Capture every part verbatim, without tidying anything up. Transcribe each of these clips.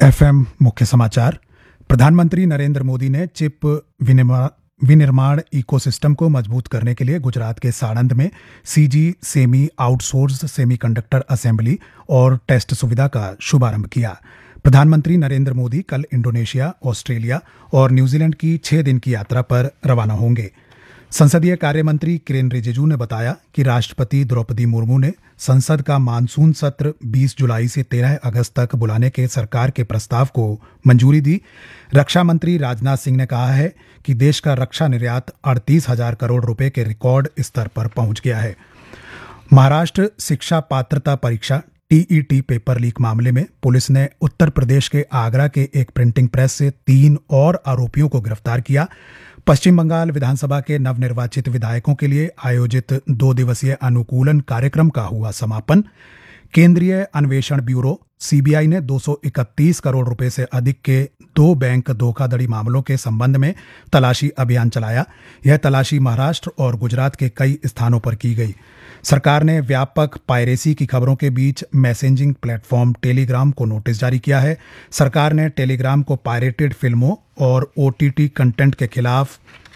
FM मुख्य समाचार। प्रधानमंत्री नरेंद्र मोदी ने चिप विनिर्माण विनिर्माण इकोसिस्टम को मजबूत करने के लिए गुजरात के साणंद में CG semi outsourced semiconductor assembly और टेस्ट सुविधा का शुभारंभ किया। प्रधानमंत्री नरेंद्र मोदी कल इंडोनेशिया, ऑस्ट्रेलिया और न्यूजीलैंड की छह दिन की यात्रा पर रवाना होंगे। संसदीय कार्य मंत्री किरेन रिजिजू ने बताया कि राष्ट्रपति द्रौपदी मुर्मू ने संसद का मानसून सत्र बीस जुलाई से तेरह अगस्त तक बुलाने के सरकार के प्रस्ताव को मंजूरी दी। रक्षा मंत्री राजनाथ सिंह ने कहा है कि देश का रक्षा निर्यात अड़तीस हजार करोड़ रुपए के रिकॉर्ड स्तर पर पहुंच गया है। महाराष्ट्र शिक्षा पात्रता परीक्षा टीईटी पेपर लीक मामले में पुलिस ने उत्तर प्रदेश के आगरा के एक प्रिंटिंग प्रेस से तीन और आरोपियों को गिरफ्तार किया। पश्चिम बंगाल विधानसभा के नवनिर्वाचित विधायकों के लिए आयोजित दो दिवसीय अनुकूलन कार्यक्रम का हुआ समापन। केंद्रीय अन्वेषण ब्यूरो सीबीआई ने दो सौ इकतीस करोड़ रुपए से अधिक के दो बैंक धोखाधड़ी मामलों के संबंध में तलाशी अभियान चलाया। यह तलाशी महाराष्ट्र और गुजरात के कई स्थानों पर की गई। सरकार ने व्यापक पायरेसी की खबरों के बीच मैसेजिंग प्लेटफॉर्म टेलीग्राम को नोटिस जारी किया है। सरकार ने टेलीग्राम को पायरेटेड फिल्मों और ओटीटी कंटेंट के खिलाफ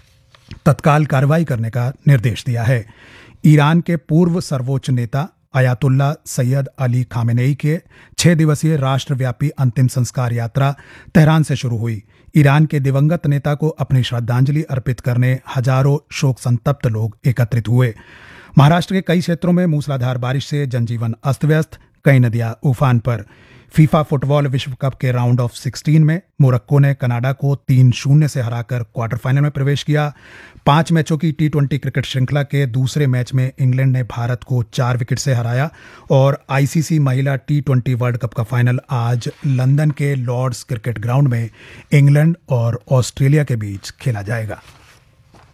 तत्काल कार्रवाई करने का निर्देश दिया है। ईरान के पूर्व सर्वोच्च नेता अयातुल्ला सैयद अली खामेनेई के छह दिवसीय राष्ट्रव्यापी अंतिम संस्कार यात्रा तेहरान से शुरू हुई। ईरान के दिवंगत नेता को अपनी श्रद्धांजलि अर्पित करने हजारों शोक संतप्त लोग एकत्रित हुए। महाराष्ट्र के कई क्षेत्रों में मूसलाधार बारिश से जनजीवन अस्त व्यस्त, कई नदियां उफान पर। फीफा फुटबॉल विश्व कप के राउंड ऑफ सिक्सटीन में मोरक्को ने कनाडा को तीन शून्य से हराकर क्वार्टर फाइनल में प्रवेश किया। पांच मैचों की टी ट्वेंटी क्रिकेट श्रृंखला के दूसरे मैच में इंग्लैंड ने भारत को चार विकेट से हराया और आईसीसी महिला टी ट्वेंटी वर्ल्ड कप का फाइनल आज लंदन के लॉर्ड्स क्रिकेट ग्राउंड में इंग्लैंड और ऑस्ट्रेलिया के बीच खेला जाएगा।